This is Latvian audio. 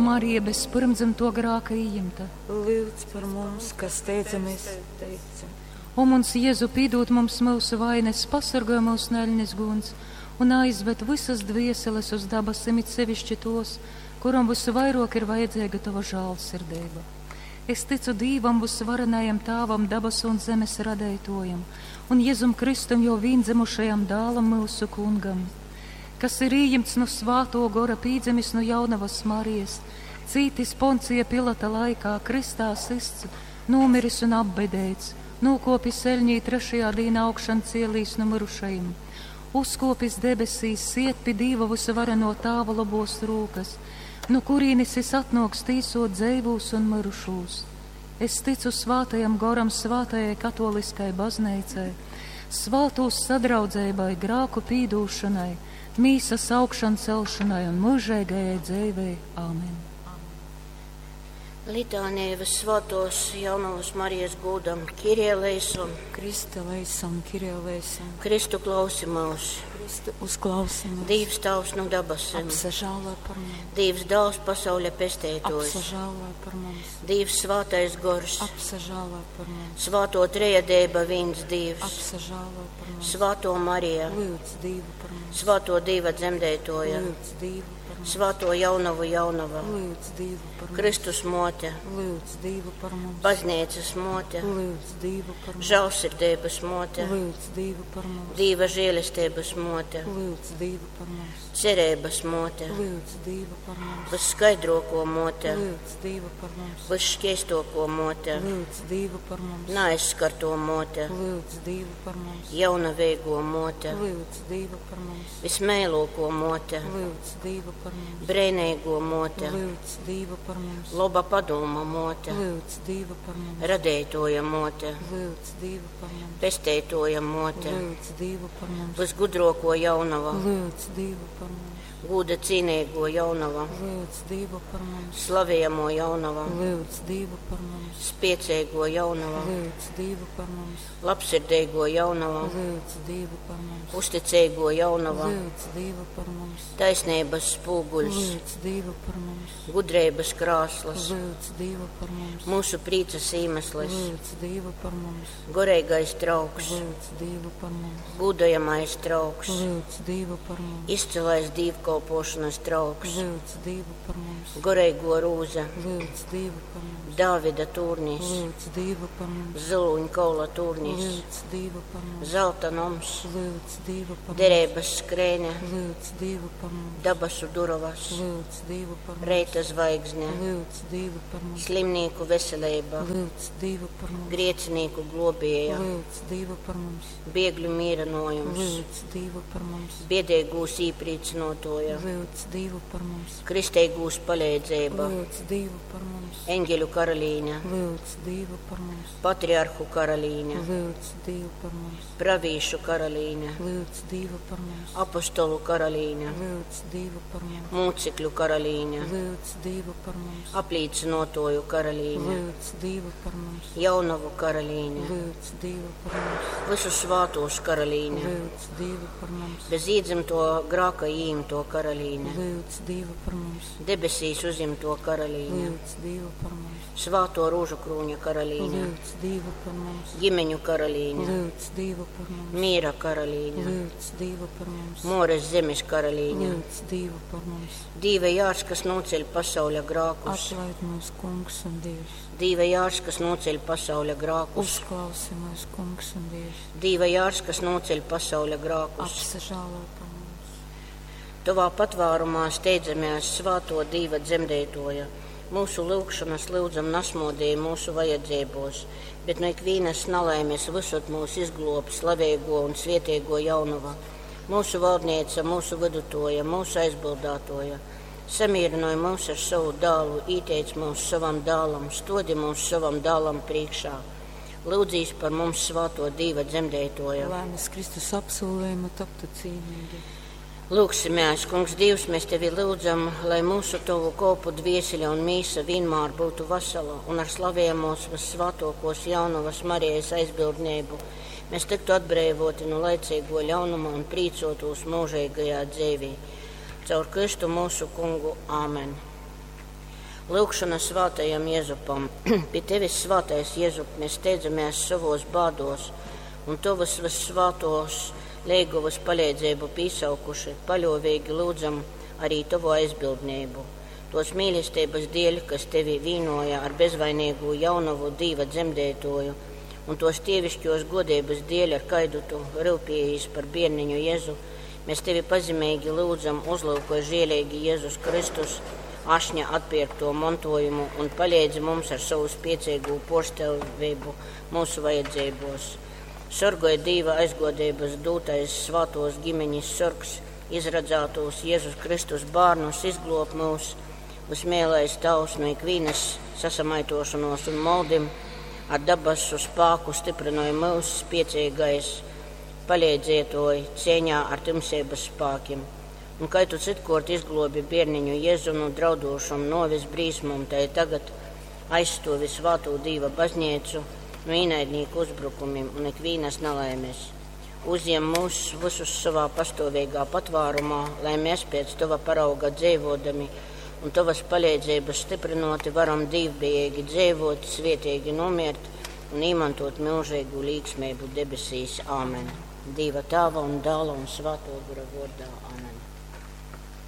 Marija, bez pirmdzimto grāka ījimta. Lūdz par mums, kas steidzamies teicam. O mums, Jēzu, pīdot mums mūsu vainas, pasargāj mūsu neļņas guns un aizved visas dvieseles uz dabasim, it sevišķi tos, kuram visvairāk ir vajadzīga tava žēlsirdība. Es ticu Dīvam, visvarenajam Tāvam, dabas un zemes radētojam, un Jēzum Kristum jau vīndzimušajam dālam mūsu kungam, kas ir ījimts no svāto gora, pīdzemis no jaunavas Marijas, cītis Poncija Pilata laikā, kristā sists, nomiris un apbedēts, nokopis eļņī 3. dīnā augšan cielīs no mirušajiem, uzkopis debesīs, siet pie Dīva visvareno Tāva labos rūkas, no kurīnis es atnoks tīsot dzēvūs un mirušūs. Es ticu svātajam goram, svātajai katoliskai baznīcai, svātūs sadraudzēbai, grāku pīdūšanai, mīsas augšan celšanai un mūžīgajai dzēvei. Āmen. Litānija visvētos jaunavas Marijas gūdam, Kyrie eleison, Kriste eleison, Kyrie eleison, Kristu klausi mūs, Kristu uzklausi mūs, Dievs Tavs no dabasim, apsažālē par mums, Dievs Dāvs pasaulē pestētojs, apsažālē par mums, Dievs Svātais gors, apsažālē par mums, Svāto trejadēba viens Dievs, apsažālē par mums, Svāto Marija, lūdz Dievu par mums, Svāto Dieva dzemdētoja, lūdz Dievu par mums, Svāto jaunava, lūdz Dievu par mums, Kristus mote, lūdz Dievu par mums, baznīcas mote, lūdz Dievu par mums, žēlsirdības mote, lūdz Dievu par mums, Dieva žēlistības mote, lūdz Dievu par mums, cerības mote, lūdz Dievu par mums, visskaidroko mote, lūdz Dievu par mums, visšķiestoko mote, lūdz Dievu par mums, neaizskarto mote, lūdz Dievu par mums, jaunavīgo mote, lūdz Dievu par mums, vismēloko mote, lūdz Dievu par mums, brēnīgo mote, lūdz Dievu par mums, loba padoma mote, lūdz Dievu par mums, radētoja mote, lūdz Dievu par mums, pestētoja mote, lūdz Dievu par mums, visgudroko jaunava, lūdz Dievu par mums, gūda cīnīgo jaunava, lūdz Dievu par mums, slavējamo jaunava, lūdz Dievu par mums, spiecīgo jaunava, lūdz Dievu par mums, labsirdīgo jaunava, lūdz Dievu par mums, uzticīgo jaunava, lūdz Dievu par mums, taisnības spūguļs, lūdz Dievu par mums, gudrības krāslas, lūdz Dievu par mums, mūsu prīcas iemesls, lūdz Dievu par mums, gorīgais trauks, lūdz Dievu par mums, gudojamais trauks, lūdz Dievu par mums, izcilais dievkalpošanas trauks, lūdz Dievu par mums, gorīgo rūze, lūdz Dievu par mums, Dāvida turnīs, lūdz Dievu par mums, ziluņa kaula turnīs, lūdz Dievu par mums, zelta noms, lūdz Dievu par mums, derības skrēne, lūdz Dievu par mums, dabasu durovas, lūdz Dievu par mums, reita zvaigzne, lūdz Dievu par mums, slimnieku veselība, lūdz Dievu par mums, griecinīku globēja, lūdz Dievu par mums, biegļu mīrenojums, lūdz Dievu par mums, biedēgūs īprīcinotoja, lūdz Dievu par mums, kristeigūs palīdzība, lūdz Dievu par mums, eņģeļu karalīne, lūdz Dievu par mums, patriarhu karalīne, lūdz Dievu par mums, pravīšu karalīne, lūdz Dievu par mums, apostolu karalīne, lūdz Dievu par mums, mūcekļu karalīne, lūdz Dievu par mums, apliecinotoju karalīne, lūdz Dievu par mums, jaunavu karalīne, lūdz Dievu par mums, visu svātos karalīne, lūdz Dievu par mums, bez iedzimto grāka īmto karalīne, lūdz Dievu par mums, debesīs uzimto karalīne, lūdz Dievu par mums, svāto rūžu krūņa karalīne, lūdz Dievu par mums, ģimeņu karalīne, lūdz Dievu par mums, mīra karalīne, lūdz Dievu par mums, Mores zemes karalīne, lūdz Dievu par mums, Dīva jārs, kas noceļ pasauļa grākus, atlaid mūs kungs un Dievs, Dīva jārs, kas noceļ pasauļa grākus, uzklausi mūs kungs un Dievs, Dīva jārs, kas noceļ pasauļa grākus. apsažālo par mums, Tavā patvārumā steidzamies svāto Dīva dzemdētoja. Mūsu lūgšanas lūdzam nasmodēja mūsu vajadzībos, bet no ikvīnas nalaimes visot mūs izglob slavēgo un svietēgo jaunava. Mūsu valdnieca, mūsu vidutoja, mūsu aizbildātoja. Samierinoja mūs ar savu dālu, īteic mūs savam dālam, stodi mūs savam dālam priekšā. Lūdzīs par mums svāto Dīva dzemdētoja. lai mēs Kristus apsolījumu taptu cīnīgi. Lūksimies, kungs Dievs, mēs tevi lūdzam, lai mūsu tavu kopu dvieseļa un mīsa vienmēr būtu vesela un ar slavējamos vissvētākos jaunavas Marijas aizbildnību. Mēs tiktu atbrīvoti no laicīgo ļaunuma un prīcotos mūžīgajā dzīvī. Caur Kristu mūsu kungu. Āmen. Lūkšana svātajam Jēzupam. Pie tevis, svātais Jēzup, mēs steidzamies savos bādos, un tavus svātos līgavus palīdzību pīsaukuši, paļovīgi lūdzam arī tavu aizbildnību. Tos mīlestības dēļ, kas tevi vīnoja ar bezvainīgu jaunavu Dīva dzemdētoju, un tos tievišķos godības dēļ ar kaidutu rūpējis par bērniņu Jēzu, mēs tevi pazemīgi lūdzam uzlūkoj žēlīgi Jēzus Kristus, ašņa atpirkto mantojumu un palīdzi mums ar savu spiecīgu porsteļvību mūsu vajadzībos. Sorgoj Dīva aizgodības dūtais svātos ģimeņas sorgs, izradzātos Jēzus Kristus bārnus, izglop mūs, uzmēlais tavs no ikvīnas sasamaitošanos un moldim, ar dabasu spāku stiprinoja mūs spiecīgais, palīdzietoja cieņā ar tumsības spākiem. Un kai tu citkort izglobi bērniņu Jēzu no draudošam novis brīsmum, tai tagad aizstovi svāto Dīva baznīcu no ienaidnieku uzbrukumiem un ikvīnas nelaimes. Uzņem mūs visus savā pastāvīgā patvārumā, lai mēs pēc tava parauga dzīvodami un tavas palīdzības stiprinoti varam dīvbijīgi dzīvot, svietīgi nomirt un īmantot milžīgu līgsmību debesīs. Āmen. Dīva Tēva un Dēla un Svētā gara vārdā. Āmen.